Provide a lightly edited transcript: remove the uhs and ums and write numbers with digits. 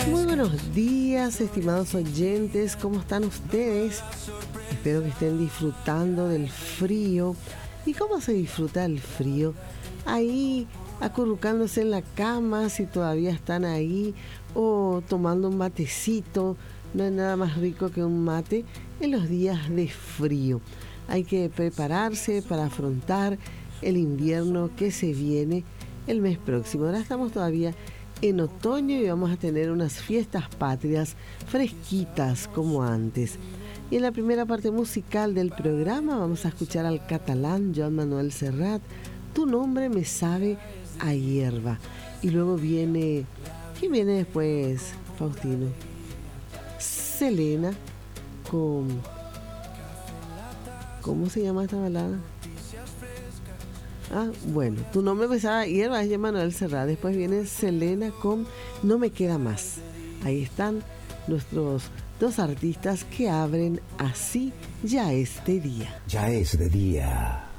Muy buenos días, estimados oyentes, ¿cómo están ustedes? Espero que estén disfrutando del frío. ¿Y cómo se disfruta el frío? Ahí acurrucándose en la cama, si todavía están ahí, o tomando un matecito. No hay nada más rico que un mate en los días de frío. Hay que prepararse para afrontar el invierno que se viene el mes próximo. Ahora estamos todavía en otoño y vamos a tener unas fiestas patrias fresquitas como antes. Y en la primera parte musical del programa vamos a escuchar al catalán Joan Manuel Serrat, Tu nombre me sabe a hierba. Y luego viene, ¿quién viene después, Faustino? Selena con, ¿cómo se llama esta balada? Bueno, Tu nombre me sabe a hierba es de Manuel Serrat. Después viene Selena con No me queda más. Ahí están nuestros dos artistas que abren así Ya es de día. Ya es de día.